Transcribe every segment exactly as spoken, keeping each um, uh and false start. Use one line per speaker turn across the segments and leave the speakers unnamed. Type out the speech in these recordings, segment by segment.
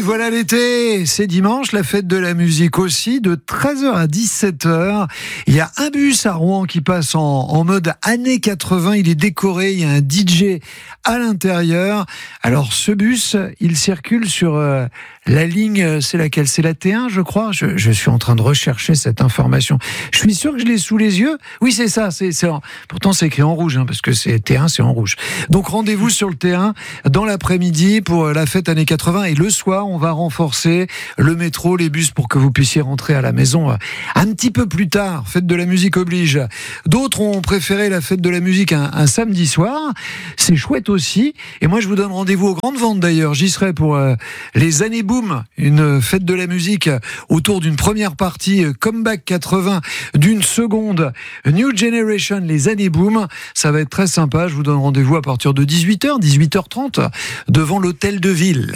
oui, voilà l'été, c'est dimanche, la fête de la musique aussi, de treize heures à dix-sept heures. Il y a un bus à Rouen qui passe en, en mode années quatre-vingts, il est décoré, il y a un D J à l'intérieur. Alors ce bus, il circule sur euh, la ligne, c'est laquelle ? C'est la T un, je crois. Je, je suis en train de rechercher cette information. Je suis sûr que je l'ai sous les yeux. Oui, c'est ça. C'est, c'est en... Pourtant, c'est écrit en rouge, hein, parce que c'est T un, c'est en rouge. Donc rendez-vous sur le T un dans l'après-midi pour la fête années quatre-vingts. Et le soir, on va renforcer le métro, les bus pour que vous puissiez rentrer à la maison un petit peu plus tard. Fête de la musique oblige. D'autres ont préféré la fête de la musique un, un samedi soir. C'est chouette aussi. Et moi, je vous donne rendez-vous aux grandes ventes d'ailleurs. J'y serai pour euh, les années boom, une fête de la musique autour d'une première partie euh, Comeback quatre-vingts, d'une seconde New Generation, les années boom. Ça va être très sympa. Je vous donne rendez-vous à partir de dix-huit heures, dix-huit heures trente devant l'hôtel de ville.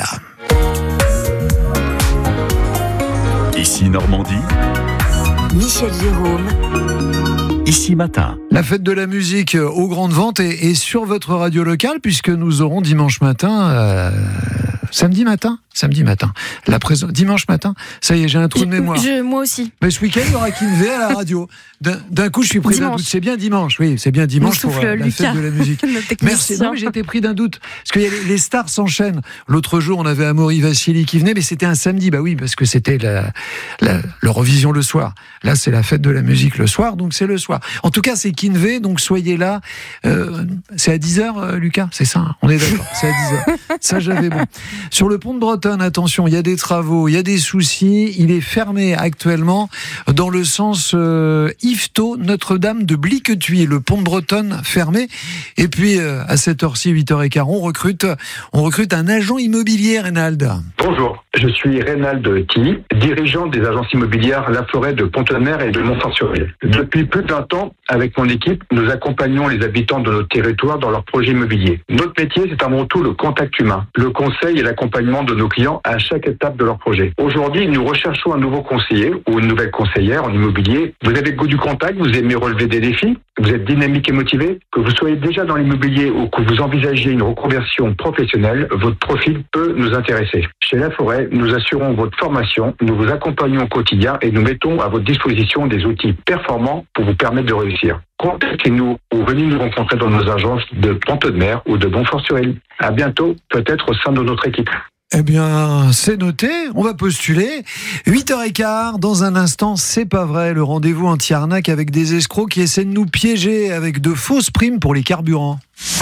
Ici Normandie,
Michel Jérôme.
Ici Matin.
La fête de la musique aux grandes ventes est, est sur votre radio locale puisque nous aurons dimanche matin, euh, samedi matin, samedi matin, la présence, dimanche matin. Ça y est, j'ai un trou de mémoire.
Je, moi aussi.
Mais ce week-end, il y aura Kinvé à la radio. D'un, d'un coup, je suis pris dimanche. d'un doute. C'est bien dimanche, oui, c'est bien dimanche pour euh, la fête de la musique. Merci. Non, mais j'étais pris d'un doute parce que y a les, les stars s'enchaînent. L'autre jour, on avait Amaury Vassili qui venait, mais c'était un samedi. Bah oui, parce que c'était la, la, l'Eurovision le soir. Là, c'est la fête de la musique le soir, donc c'est le soir. En tout cas, c'est Kinvé, donc soyez là. Euh, c'est à dix heures, euh, Lucas, c'est ça, hein, on est d'accord, c'est à dix heures. Ça, j'avais bon. Sur le pont de Bretonne, attention, il y a des travaux, il y a des soucis. Il est fermé actuellement dans le sens euh, Yvetot, Notre-Dame de Bliquetuit. Le pont de Bretonne fermé. Et puis, euh, à cette heure-ci, huit heures quinze, on recrute, on recrute un agent immobilier, Reynald.
Bonjour, je suis Reynald Tilly, dirigeant des agences immobilières La Forêt de Pont-de-Mer et de Montfort-sur-Ville. Depuis plus de vingt ans, avec mon équipe, nous accompagnons les habitants de notre territoire dans leurs projets immobiliers. Notre métier, c'est avant tout le contact humain, le conseil et l'accompagnement de nos clients à chaque étape de leur projet. Aujourd'hui, nous recherchons un nouveau conseiller ou une nouvelle conseillère en immobilier. Vous avez le goût du contact, vous aimez relever des défis, vous êtes dynamique et motivé, que vous soyez déjà dans l'immobilier ou que vous envisagez une reconversion professionnelle, votre profil peut nous intéresser. Chez La Forêt, nous assurons votre formation, nous vous accompagnons au quotidien et nous mettons à votre disposition des outils performants pour vous permettre de réussir. Contactez-nous ou venez nous rencontrer dans nos agences de Pont-de-Mer ou de Montfort-sur-Ville. À bientôt, peut-être au sein de notre équipe.
Eh bien, c'est noté, on va postuler. huit heures quinze, dans un instant, c'est pas vrai, le rendez-vous anti-arnaque avec des escrocs qui essaient de nous piéger avec de fausses primes pour les carburants.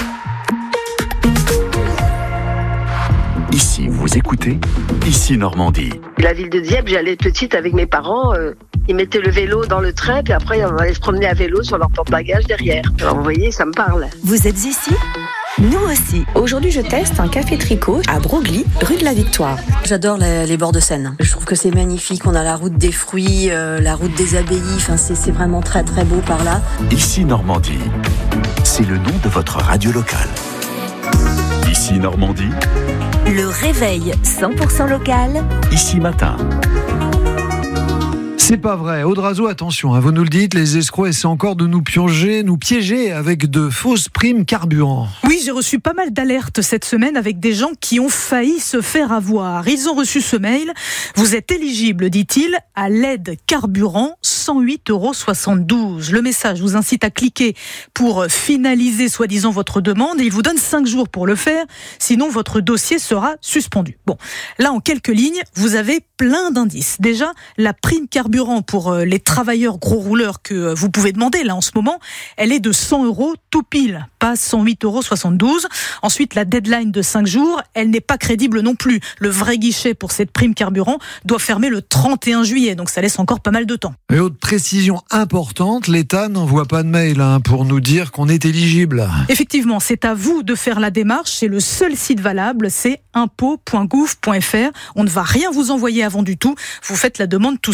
Ici, vous écoutez, ici Normandie.
La ville de Dieppe, j'allais petite avec mes parents, euh, ils mettaient le vélo dans le train, puis après on allait se promener à vélo sur leur porte-bagages derrière. Alors vous voyez, ça me parle.
Vous êtes ici ? Nous aussi. Aujourd'hui, je teste un café tricot à Broglie, rue de la Victoire.
J'adore les, les bords de Seine. Je trouve que c'est magnifique. On a la route des fruits, euh, la route des abbayes. Enfin, c'est, c'est vraiment très très beau par là.
Ici Normandie, c'est le nom de votre radio locale. Ici Normandie,
le réveil cent pour cent local.
Ici Matin.
C'est pas vrai. Audrazo, attention, hein, vous nous le dites, les escrocs essaient encore de nous pionger, nous piéger avec de fausses primes carburant.
Oui, j'ai reçu pas mal d'alertes cette semaine avec des gens qui ont failli se faire avoir. Ils ont reçu ce mail. Vous êtes éligible, dit-il, à l'aide carburant, cent huit euros soixante-douze. Le message vous incite à cliquer pour finaliser soi-disant votre demande et il vous donne cinq jours pour le faire, sinon votre dossier sera suspendu. Bon, là en quelques lignes, vous avez plein d'indices. Déjà, la prime carburant pour les travailleurs gros rouleurs que vous pouvez demander là en ce moment, elle est de cent euros tout pile, pas cent huit euros soixante-douze. Ensuite, la deadline de cinq jours, elle n'est pas crédible non plus. Le vrai guichet pour cette prime carburant doit fermer le trente et un juillet, donc ça laisse encore pas mal de temps.
Et autre précision importante, l'État n'envoie pas de mail hein, pour nous dire qu'on est éligible.
Effectivement, c'est à vous de faire la démarche. C'est le seul site valable, c'est impôt point gouv point f r. On ne va rien vous envoyer avant du tout. Vous faites la demande tout seul.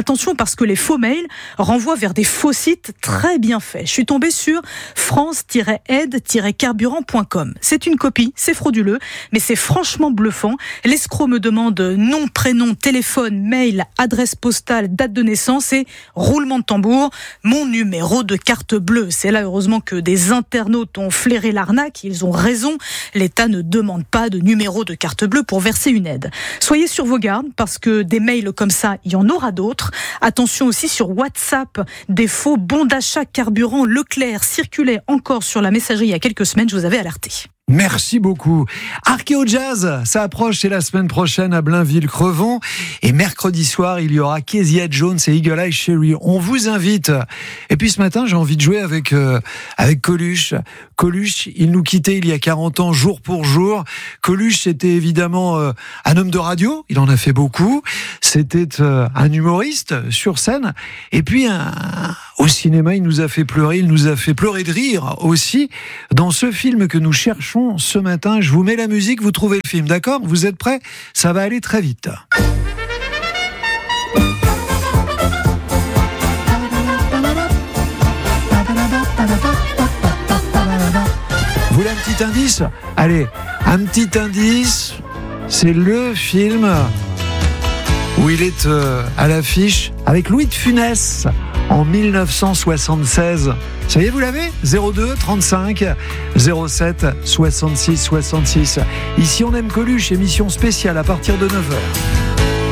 Attention parce que les faux mails renvoient vers des faux sites très bien faits. Je suis tombée sur france tiret aide tiret carburant point com. C'est une copie, c'est frauduleux, mais c'est franchement bluffant. L'escroc me demande nom, prénom, téléphone, mail, adresse postale, date de naissance et roulement de tambour, mon numéro de carte bleue. C'est là heureusement que des internautes ont flairé l'arnaque. Ils ont raison. L'État ne demande pas de numéro de carte bleue pour verser une aide. Soyez sur vos gardes parce que des mails comme ça, il y en aura d'autres. Attention aussi sur WhatsApp. Des faux bons d'achat carburant Leclerc circulaient encore sur la messagerie il y a quelques semaines. Je vous avais alerté.
Merci beaucoup. Archéo Jazz, ça approche, c'est la semaine prochaine à Blainville-Crevon. Et mercredi soir, il y aura Kezia Jones et Eagle Eye Cherry. On vous invite. Et puis ce matin, j'ai envie de jouer avec, euh, avec Coluche. Coluche, il nous quittait il y a quarante ans, jour pour jour. Coluche, c'était évidemment euh, un homme de radio. Il en a fait beaucoup. C'était euh, un humoriste sur scène. Et puis, un, au cinéma, il nous a fait pleurer. Il nous a fait pleurer de rire aussi. Dans ce film que nous cherchons ce matin, je vous mets la musique, vous trouvez le film, d'accord ? Vous êtes prêts ? Ça va aller très vite. Vous voulez un petit indice ? Allez, un petit indice, c'est le film où il est euh, à l'affiche avec Louis de Funès en mille neuf cent soixante-seize. Ça y est, vous l'avez ? zéro deux trente-cinq zéro sept soixante-six soixante-six. Ici, on aime Coluche, émission spéciale à partir de neuf heures.